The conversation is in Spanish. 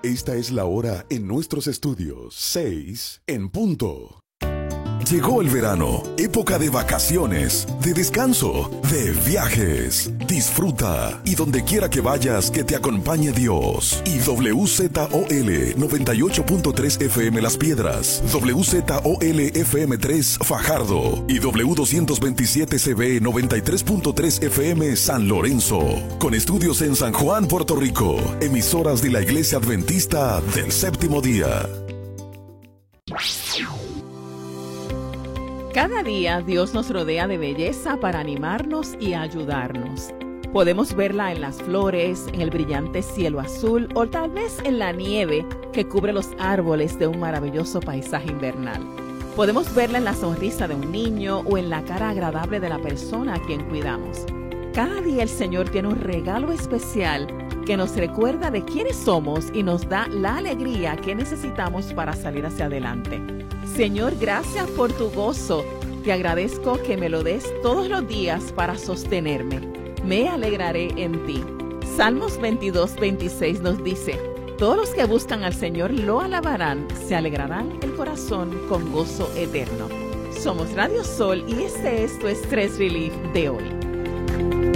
Esta es la hora en nuestros estudios, 6 en punto. Llegó el verano, época de vacaciones, de descanso, de viajes. Disfruta y donde quiera que vayas, que te acompañe Dios. Y WZOL 98.3 FM Las Piedras, WZOL FM 3 Fajardo y W227CB 93.3 FM San Lorenzo. Con estudios en San Juan, Puerto Rico. Emisoras de la Iglesia Adventista del Séptimo Día. Cada día Dios nos rodea de belleza para animarnos y ayudarnos. Podemos verla en las flores, en el brillante cielo azul o tal vez en la nieve que cubre los árboles de un maravilloso paisaje invernal. Podemos verla en la sonrisa de un niño o en la cara agradable de la persona a quien cuidamos. Cada día el Señor tiene un regalo especial que nos recuerda de quiénes somos y nos da la alegría que necesitamos para salir hacia adelante. Señor, gracias por tu gozo. Te agradezco que me lo des todos los días para sostenerme. Me alegraré en ti. Salmos 22:26 nos dice: todos los que buscan al Señor lo alabarán, se alegrarán el corazón con gozo eterno. Somos Radio Sol y este es tu Stress Relief de hoy.